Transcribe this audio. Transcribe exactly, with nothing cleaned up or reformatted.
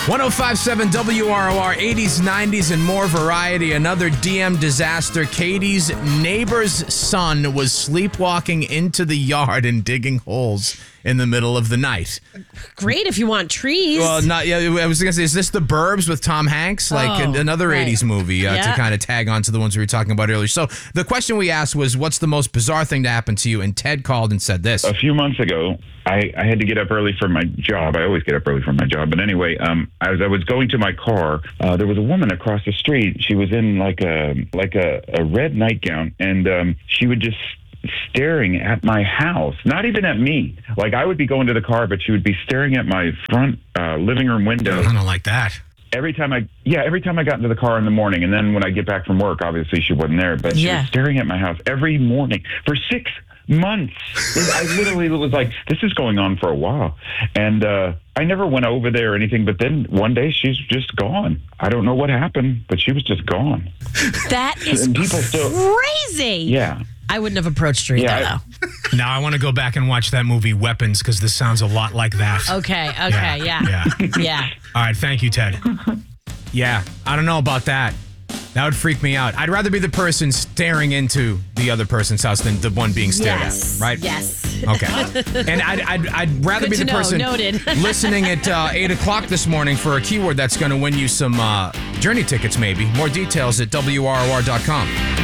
one oh five point seven W R O R, eighties, nineties, and more variety. Another D M disaster. Katie's neighbor's son was sleepwalking into the yard and digging holes in the middle of the night. Great if you want trees. Well, not. Yeah, I was gonna say, is this The Burbs with Tom Hanks? Like Oh, another right. eighties movie uh, Yeah. to kind of tag on to the ones we were talking about earlier. So the question we asked was, what's the most bizarre thing to happen to you? And Ted called and said this. A few months ago, I, I had to get up early for my job. I always get up early for my job. But anyway, um, as I was going to my car, uh, there was a woman across the street. She was in like a like a, a red nightgown, and um, she would just staring at my house, not even at me. Like I would be going to the car, but she would be staring at my front uh, living room window. I don't like that. Every time I, yeah, every time I got into the car in the morning, and then when I get back from work, obviously she wasn't there, but she Yeah. was staring at my house every morning for six months. I literally was like, this is going on for a while. And uh, I never went over there or anything, but then one day she's just gone. I don't know what happened, but she was just gone. That is And people still, crazy. yeah. I wouldn't have approached her either, Yeah, though. Now I want to go back and watch that movie Weapons, because this sounds a lot like that. Okay, okay, yeah. Yeah. Yeah. All right, thank you, Ted. Yeah, I don't know about that. That would freak me out. I'd rather be the person staring into the other person's house than the one being stared Yes. at, right? Yes. Okay. And I'd, I'd, I'd rather Good be to the know. person Noted. listening at uh, eight o'clock this morning for a keyword that's going to win you some uh, Journey tickets, maybe. More details at W R O R dot com.